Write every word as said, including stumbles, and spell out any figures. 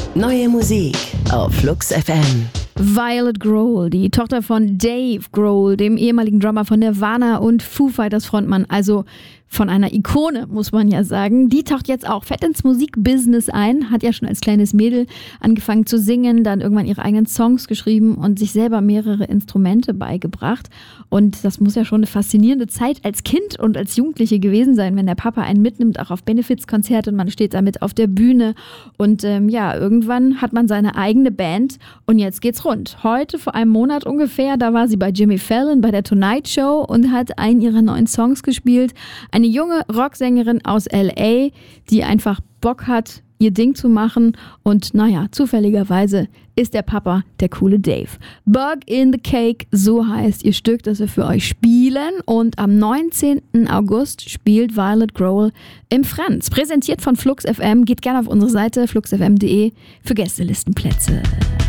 Neue Musik auf Flux F M. Violet Grohl, die Tochter von Dave Grohl, dem ehemaligen Drummer von Nirvana und Foo Fighters Frontmann, also von einer Ikone, muss man ja sagen. Die taucht jetzt auch fett ins Musikbusiness ein, hat ja schon als kleines Mädel angefangen zu singen, dann irgendwann ihre eigenen Songs geschrieben und sich selber mehrere Instrumente beigebracht. Und das muss ja schon eine faszinierende Zeit als Kind und als Jugendliche gewesen sein, wenn der Papa einen mitnimmt, auch auf Benefizkonzerte und man steht damit auf der Bühne. Und ähm, ja, irgendwann hat man seine eigene Band und jetzt geht's rund. Heute, vor einem Monat ungefähr, da war sie bei Jimmy Fallon bei der Tonight Show und hat einen ihrer neuen Songs gespielt. Eine junge Rocksängerin aus L A, die einfach Bock hat, ihr Ding zu machen. Und naja, zufälligerweise ist der Papa der coole Dave. Bug in the Cake, so heißt ihr Stück, das wir für euch spielen. Und am neunzehnten August spielt Violet Grohl im Franz. Präsentiert von Flux F M. Geht gerne auf unsere Seite flux f m punkt d e für Gästelistenplätze.